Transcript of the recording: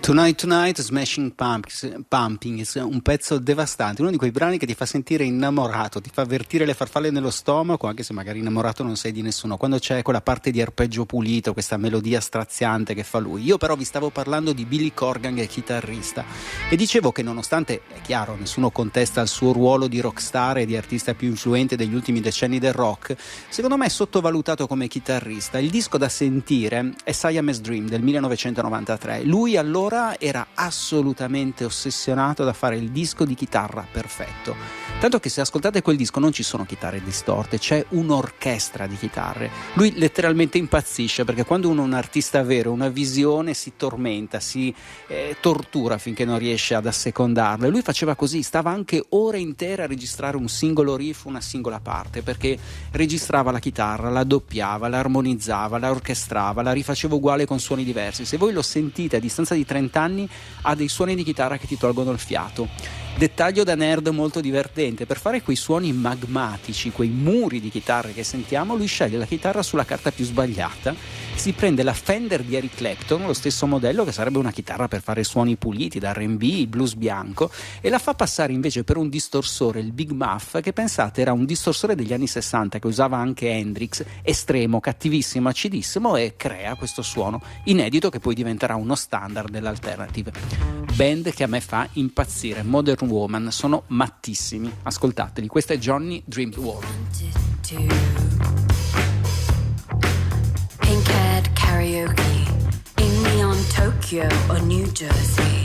Tonight Tonight, Smashing Pumpkins, un pezzo devastante, uno di quei brani che ti fa sentire innamorato, ti fa avvertire le farfalle nello stomaco, anche se magari innamorato non sei di nessuno, quando c'è quella parte di arpeggio pulito, questa melodia straziante che fa lui. Io però vi stavo parlando di Billy Corgan, che è chitarrista, e dicevo che nonostante, è chiaro, nessuno contesta il suo ruolo di rockstar e di artista più influente degli ultimi decenni del rock, secondo me è sottovalutato come chitarrista. Il disco da sentire è Siamese Dream del 1993. Lui allora era assolutamente ossessionato da fare il disco di chitarra perfetto, tanto che se ascoltate quel disco non ci sono chitarre distorte, c'è un'orchestra di chitarre. Lui letteralmente impazzisce, perché quando uno è un artista vero, una visione, si tormenta, si tortura finché non riesce ad assecondarla, e lui faceva così, stava anche ore intere a registrare un singolo riff, una singola parte, perché registrava la chitarra, la doppiava, la armonizzava, la orchestrava, la rifaceva uguale con suoni diversi. Se voi lo sentite a distanza di 30 anni, ha dei suoni di chitarra che ti tolgono il fiato. Dettaglio da nerd molto divertente: per fare quei suoni magmatici, quei muri di chitarre che sentiamo, lui sceglie la chitarra sulla carta più sbagliata, si prende la Fender di Eric Clapton, lo stesso modello, che sarebbe una chitarra per fare suoni puliti da R&B, blues bianco, e la fa passare invece per un distorsore, il Big Muff, che pensate era un distorsore degli anni 60 che usava anche Hendrix, estremo, cattivissimo, acidissimo, e crea questo suono inedito che poi diventerà uno standard dell'alternative. Band che a me fa impazzire, Modern Woman, sono mattissimi, ascoltateli. Questa è Johnny Dreamed World. Pink-haired karaoke in neon Tokyo or New Jersey.